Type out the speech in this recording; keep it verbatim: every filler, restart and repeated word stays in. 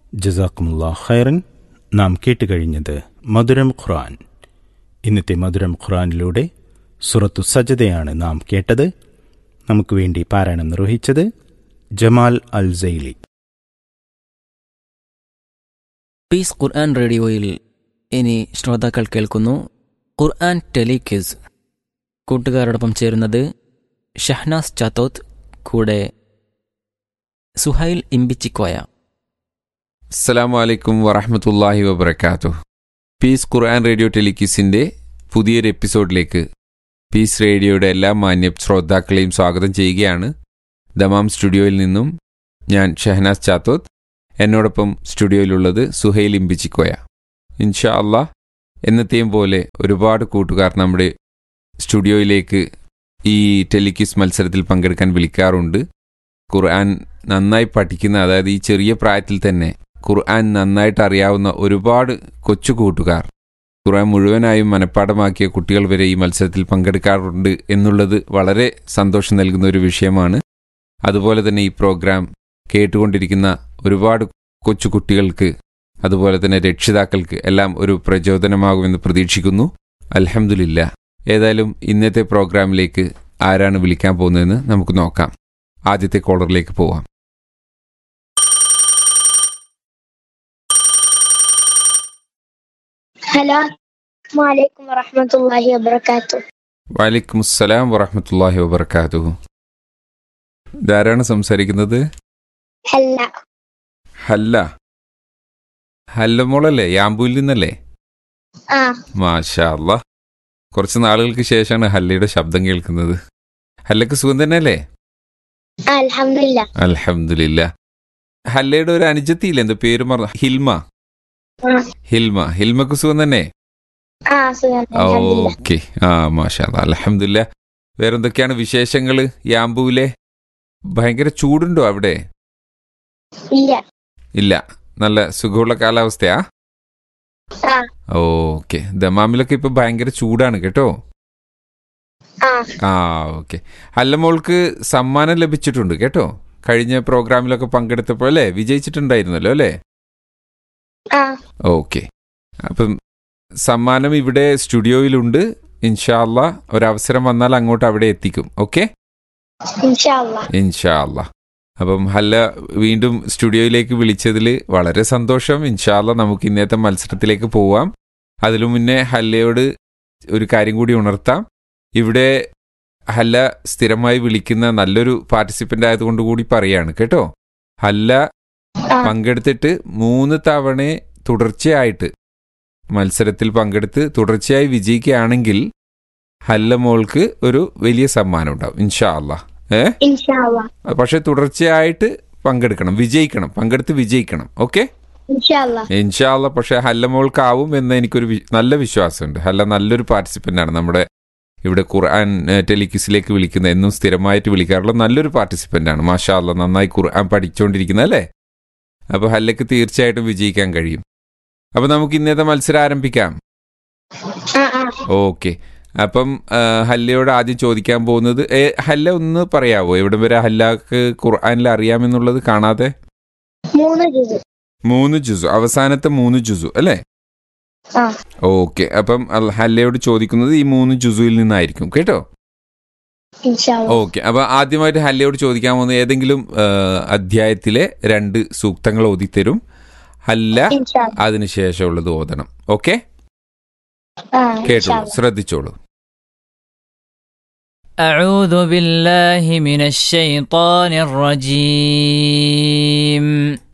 ജസാക്കുമുല്ലാഹ് ഖൈറൻ. നാം കേട്ടുകഴിഞ്ഞത് മധുരം ഖുർആൻ. ഇന്നത്തെ മധുരം ഖുർആനിലൂടെ സൂറത്തു സജദയാണ് നാം കേട്ടത്. നമുക്ക് വേണ്ടി പാരായണം നിർവഹിച്ചത് ജമാൽ അൽ സൈലി. പീസ് ഖുർആൻ റേഡിയോയിൽ ഇനി ശ്രോതാക്കൾ കേൾക്കുന്നു ഖുർആൻ ടെലിക്വിസ്. കൂട്ടുകാരോടൊപ്പം ചേരുന്നത് ഷഹ്നാസ് ചാത്തോത്ത്, കൂടെ സുഹൈൽ ഇമ്പിച്ചിക്കോയ. അസ്സലാമു അലൈക്കും വറഹ്മത്തുള്ളാഹി വബറകാതുഹു. പീസ് ഖുർആൻ റേഡിയോ ടെലിക്വിസിൻ്റെ പുതിയൊരു എപ്പിസോഡിലേക്ക് പീസ് റേഡിയോയുടെ എല്ലാ മാന്യ ശ്രോതാക്കളെയും സ്വാഗതം ചെയ്യുകയാണ്. ദമാം സ്റ്റുഡിയോയിൽ നിന്നും ഞാൻ ഷഹനാസ് ചാത്തോത്ത്, എന്നോടൊപ്പം സ്റ്റുഡിയോയിലുള്ളത് സുഹൈൽ ഇമ്പിച്ചിക്കോയ. ഇൻഷാ അല്ലാഹ് എന്നത്തെയും പോലെ ഒരുപാട് കൂട്ടുകാർ നമ്മുടെ സ്റ്റുഡിയോയിലേക്ക് ഈ ടെലിക്വിസ് മത്സരത്തിൽ പങ്കെടുക്കാൻ വിളിക്കാറുണ്ട്. ഖുർആൻ നന്നായി പഠിക്കുന്ന, അതായത് ഈ ചെറിയ പ്രായത്തിൽ തന്നെ ഖുർആൻ നന്നായിട്ട് അറിയാവുന്ന ഒരുപാട് കൊച്ചു കൂട്ടുകാർ, ഖുർആൻ മുഴുവനായും മനഃപ്പാഠമാക്കിയ കുട്ടികൾ വരെ ഈ മത്സരത്തിൽ പങ്കെടുക്കാറുണ്ട് എന്നുള്ളത് വളരെ സന്തോഷം നൽകുന്ന ഒരു വിഷയമാണ്. അതുപോലെ തന്നെ ഈ പ്രോഗ്രാം കേട്ടുകൊണ്ടിരിക്കുന്ന ഒരുപാട് കൊച്ചു കുട്ടികൾക്ക്, അതുപോലെ തന്നെ രക്ഷിതാക്കൾക്ക് എല്ലാം ഒരു പ്രചോദനമാകുമെന്ന് പ്രതീക്ഷിക്കുന്നു. അൽഹംദുലില്ലാ. ഏതായാലും ഇന്നത്തെ പ്രോഗ്രാമിലേക്ക് ആരാണ് വിളിക്കാൻ പോകുന്നതെന്ന് നമുക്ക് നോക്കാം. ആദ്യത്തെ കോളറിലേക്ക് പോവാം. ഹലോ, വലൈക്കും വറഹ്മത്തുള്ളാഹി വബറകാതുഹു. വലൈക്കും അസ്സലാം വറഹ്മത്തുള്ളാഹി വബറകാതുഹു. ഇതാരാണ് സംസാരിക്കുന്നത്? ഹല്ല. ഹല്ല. ഹല്ല മോളല്ലേ? യാമ്പൂയിൽ നിന്നല്ലേ? ആ. മാഷാ അല്ലാ. കുറച്ച് നാളുകൾക്ക് ശേഷമാണ് ഹല്ലയുടെ ശബ്ദം കേൾക്കുന്നത്. ഹല്ലക്ക് സുഖം തന്നെയല്ലേ? അൽഹംദുലില്ലാ. അൽഹംദുലില്ലാ. ഹല്ലയുടെ ഒരു അനുജത്തിയില്ലേ, എന്താ പേര് മറന്നു? ഹിൽമ. ഹിൽമ. ഹിൽമക്ക് സുഖം തന്നെ? ആ, സുഖം. അൽഹംദുലില്ലാ. ഓക്കെ. ആ, മാഷാ അല്ലാ. അൽഹംദുലില്ലാ. വേറെന്തൊക്കെയാണ് വിശേഷങ്ങള് യാമ്പൂവിലെ? ഭയങ്കര ചൂടുണ്ടോ അവിടെ? ഇല്ല. ഇല്ല, നല്ല സുഖമുള്ള കാലാവസ്ഥയാ? ആ. ഓക്കെ. ദമാമിലൊക്കെ ഇപ്പൊ ഭയങ്കര ചൂടാണ് കേട്ടോ. ആ. ആ, ഓക്കെ. അല്ല, മോൾക്ക് സമ്മാനം ലഭിച്ചിട്ടുണ്ട് കേട്ടോ. കഴിഞ്ഞ പ്രോഗ്രാമിലൊക്കെ പങ്കെടുത്തപ്പോൾ അല്ലേ, വിജയിച്ചിട്ടുണ്ടായിരുന്നല്ലോ അല്ലേ? ആ. ഓക്കെ. അപ്പം സമ്മാനം ഇവിടെ സ്റ്റുഡിയോയിലുണ്ട്. ഇൻഷാ അല്ലാ ഒരവസരം വന്നാൽ അങ്ങോട്ട് അവിടെ എത്തിക്കും. ഓക്കെ, ഇൻഷാ അല്ലാഹ്. ഇൻഷാ അല്ലാ. അപ്പം ഹല്ല വീണ്ടും സ്റ്റുഡിയോയിലേക്ക് വിളിച്ചതിൽ വളരെ സന്തോഷം. ഇൻഷാ അല്ലാ നമുക്ക് ഇന്നത്തെ മത്സരത്തിലേക്ക് പോവാം. അതിനു മുന്നേ ഹല്ലയോട് ഒരു കാര്യം കൂടി ഉണർത്താം. ഇവിടെ ഹല്ല സ്ഥിരമായി വിളിക്കുന്ന നല്ലൊരു പാർട്ടിസിപ്പൻ്റ് ആയതുകൊണ്ട് കൂടി പറയാണ് കേട്ടോ. ഹല്ല പങ്കെടുത്തിട്ട് മൂന്ന് തവണ തുടർച്ചയായിട്ട് മത്സരത്തിൽ പങ്കെടുത്ത് തുടർച്ചയായി വിജയിക്കുകയാണെങ്കിൽ ഹല്ല മോൾക്ക് ഒരു വലിയ സമ്മാനം ഉണ്ടാവും ഇൻഷാ അല്ലാ. ഏ പക്ഷെ തുടർച്ചയായിട്ട് പങ്കെടുക്കണം, വിജയിക്കണം, പങ്കെടുത്ത് വിജയിക്കണം. ഓക്കെ, ഇൻഷാ അല്ലാ. പക്ഷെ ഹല്ല മോൾക്കാവും എന്ന് എനിക്കൊരു നല്ല വിശ്വാസമുണ്ട്. ഹല്ല നല്ലൊരു പാർട്ടിസിപ്പൻ്റ് ആണ്. നമ്മുടെ ഇവിടെ ഖുർആൻ ടെലിക്വിസിലേക്ക് വിളിക്കുന്ന, എന്നും സ്ഥിരമായിട്ട് വിളിക്കാറുള്ള നല്ലൊരു പാർട്ടിസിപ്പൻ്റ് ആണ്. മാഷാ അല്ലാ, നന്നായി ഖുർആൻ പഠിച്ചുകൊണ്ടിരിക്കുന്ന അല്ലേ. അപ്പോൾ ഹല്ലക്ക് തീർച്ചയായിട്ടും വിജയിക്കാൻ കഴിയും. അപ്പോൾ നമുക്ക് ഇന്നത്തെ മത്സരം ആരംഭിക്കാം. ഓക്കെ. അപ്പം ഹല്ലയോട് ആദ്യം ചോദിക്കാൻ പോകുന്നത്, ഹല്ല ഒന്ന് പറയാവോ എവിടെ വരെ ഹല്ലക്ക് ഖുർആനിൽ അറിയാമെന്നുള്ളത് കാണാതെ? മൂന്ന് ജുസു, അവസാനത്തെ മൂന്ന് ജുസു അല്ലേ? ഓക്കെ. അപ്പം ഹല്ലയോട് ചോദിക്കുന്നത് ഈ മൂന്ന് ജുസുയിൽ നിന്നായിരിക്കും കേട്ടോ. ഓക്കെ. അപ്പൊ ആദ്യമായിട്ട് ഹല്ലയോട് ചോദിക്കാൻ പോകുന്നത് ഏതെങ്കിലും അധ്യായത്തിലെ രണ്ട് സൂക്തങ്ങൾ ഓതിത്തരും. ഹല്ല അതിനുശേഷമുള്ളത് ഓതണം. ഓക്കെ, കേട്ടോളൂ, ശ്രദ്ധിച്ചോളൂ. أعوذ بالله من الشيطان الرجيم